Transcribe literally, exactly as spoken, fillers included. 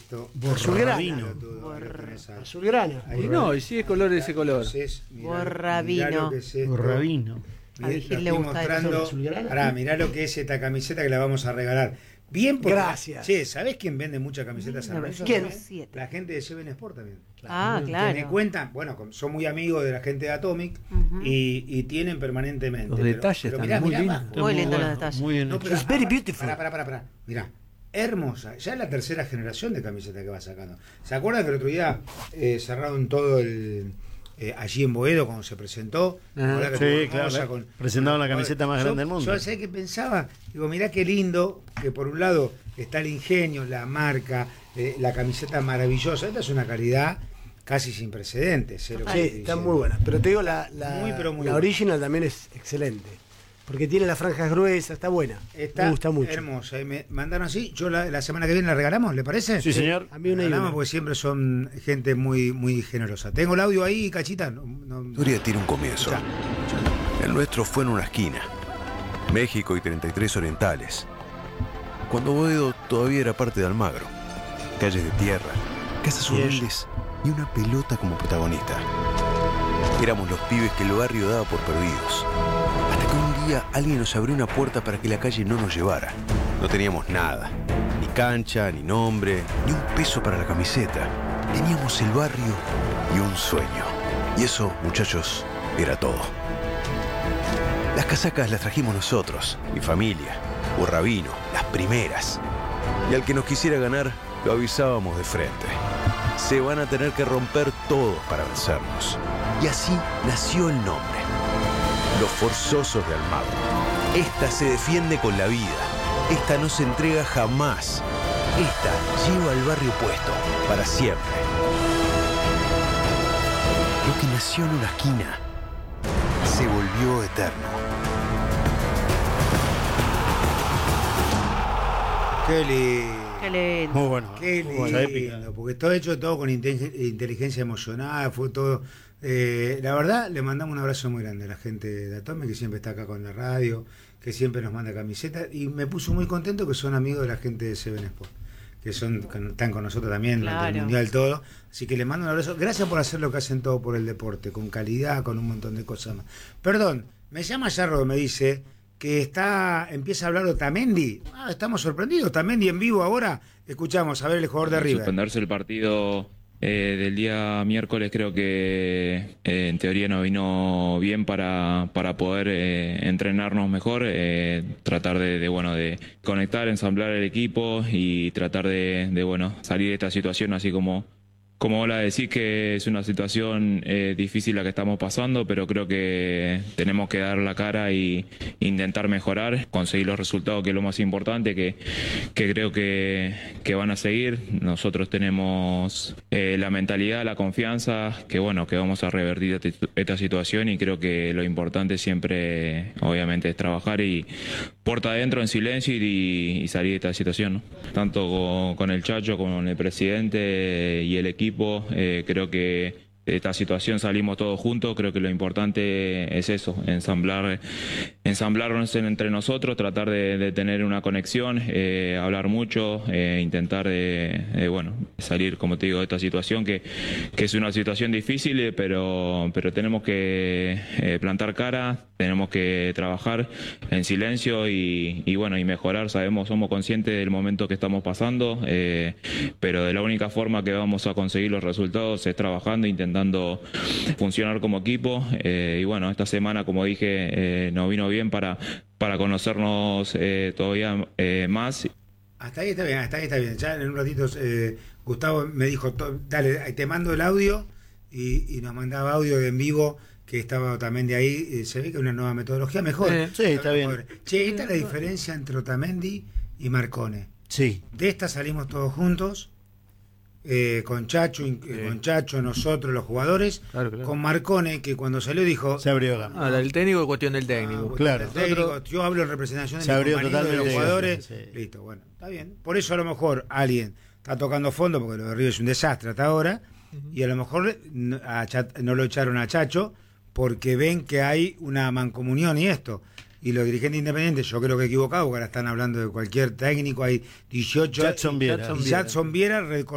esto. Borrabino. Borra- Azulgrana. Ahí Y va. no, y si es color de ese color. Entonces, mirá- Borrabino. mirá lo que es esto. Borrabino. A Vigil Lo le estoy gusta eso. mostrando. Azulgrana. Pará, mirá lo que es esta camiseta que la vamos a regalar. Bien, porque, Gracias. Che, ¿sabés quién vende muchas camisetas Una San Lorenzo? versión también? siete. La gente de Seven Sport también. Ah, Que me claro. cuentan, bueno, con- son muy amigos de la gente de Atomic Ujú. y, y tienen permanentemente. Los pero- detalles pero están mirá, muy mirá lindos. abajo. Está Muy lindo los bueno, detalles. Muy bien No, hecho. pero It's very aparte- beautiful. Pará, pará, pará, pará. Mirá, hermosa. Ya es la tercera generación de camisetas que va sacando. ¿Se acuerdan que el otro día eh, cerraron todo el... eh, allí en Boedo cuando se presentó? Ajá. ¿Verdad que Sí, estuvo claro, hermosa claro. Presentaron la camiseta más Yo- grande del mundo. Yo sé que pensaba, digo, mirá qué lindo, que por un lado está el ingenio, la marca, eh, la camiseta maravillosa. Esta es una calidad casi sin precedentes. Cero Sí, que están diciendo. muy buenas. Pero te digo, la, la, Muy, pero muy la buena. original también es excelente. Porque tiene las franjas gruesas, está buena. Está Me gusta mucho. hermosa. eh, Me mandaron así. Yo la, la semana que viene la regalamos, ¿le parece? Sí, señor. A mí una y Regalamos una. porque siempre son gente muy muy generosa. ¿Tengo el audio ahí, Cachita? No, no- La historia tiene un comienzo. Ya. El nuestro fue en una esquina. México y treinta y tres Orientales. Cuando Boedo todavía era parte de Almagro. Calles de tierra, casas humildes y una pelota como protagonista. Éramos los pibes que el barrio daba por perdidos. Hasta que un día alguien nos abrió una puerta para que la calle no nos llevara. No teníamos nada. Ni cancha, ni nombre, ni un peso para la camiseta. Teníamos el barrio y un sueño. Y eso, muchachos, era todo. Las casacas las trajimos nosotros, mi familia, Borrabino, las primeras. Y al que nos quisiera ganar, lo avisábamos de frente. Se van a tener que romper todos para vencernos. Y así nació el nombre. Los Forzosos de Almagro. Esta se defiende con la vida. Esta no se entrega jamás. Esta lleva al barrio puesto para siempre. Lo que nació en una esquina se volvió eterno. Qué lindo. Qué lindo. Muy bueno. Qué Muy buena épica. lindo, porque todo hecho todo con inte- inteligencia emocional, fue todo. eh, la verdad, le mandamos un abrazo muy grande a la gente de Atome, que siempre está acá con la radio, que siempre nos manda camisetas, y me puso muy contento que son amigos de la gente de Seven Sport, que son que están con nosotros también durante el Claro. mundial todo. Así que le mando un abrazo. Gracias por hacer lo que hacen todo por el deporte, con calidad, con un montón de cosas más. Perdón, me llama Yarro, me dice que está empieza a hablar Otamendi. Ah, estamos sorprendidos. Otamendi en vivo ahora. Escuchamos, a ver el jugador de River. Suspenderse el partido eh, del día miércoles creo que eh, en teoría nos vino bien para, para poder eh, entrenarnos mejor, eh, tratar de, de, bueno, de conectar, ensamblar el equipo y tratar de, de bueno, salir de esta situación así como... Como vos la decís, que es una situación eh, difícil la que estamos pasando, pero creo que tenemos que dar la cara y intentar mejorar, conseguir los resultados, que es lo más importante, que, que creo que, que van a seguir. Nosotros tenemos eh, la mentalidad, la confianza, que bueno, que vamos a revertir este- esta situación, y creo que lo importante siempre, obviamente, es trabajar y puerta adentro en silencio y, y salir de esta situación, ¿no? Tanto con, con el Chacho, con el presidente y el equipo. Eh, creo que de esta situación salimos todos juntos. Creo que lo importante es eso, ensamblar, ensamblarnos en- entre nosotros, tratar de, de tener una conexión, eh, hablar mucho, eh, intentar de, de, bueno, salir, como te digo, de esta situación que, que es una situación difícil, eh, pero, pero tenemos que eh, plantar cara, tenemos que trabajar en silencio y, y bueno, y mejorar. Sabemos, somos conscientes del momento que estamos pasando, eh, pero de la única forma que vamos a conseguir los resultados es trabajando, intentando funcionar como equipo. Eh, y bueno, esta semana, como dije, eh, nos vino bien para, para conocernos eh, todavía eh, más. Hasta ahí está bien, hasta ahí está bien. Ya en un ratito eh, Gustavo me dijo, to- dale, te mando el audio, y, y nos mandaba audio de en vivo que estaba Otamendi ahí. Eh, se ve que es una nueva metodología mejor. Eh, sí, está bien. Mejor. Che, esta es la diferencia entre Otamendi y Marcone. Sí. De esta salimos todos juntos, eh, con Chacho, in- eh, con Chacho, nosotros, los jugadores, Claro, claro. con Marcone, que cuando salió dijo... Se abrió gama. Ah, el técnico es cuestión del técnico. Ah, claro. el técnico, yo hablo en representación de, Se mis abrió compañeros, de los totalmente, jugadores. sí. Listo, bueno, está bien. Por eso a lo mejor alguien está tocando fondo, porque lo de Río es un desastre hasta ahora, y a lo mejor no, a Chat- no lo echaron a Chacho porque ven que hay una mancomunión y esto. Y los dirigentes independientes, yo creo que equivocado, porque ahora están hablando de cualquier técnico, hay dieciocho. Jadson Viera. Y Jadson Viera,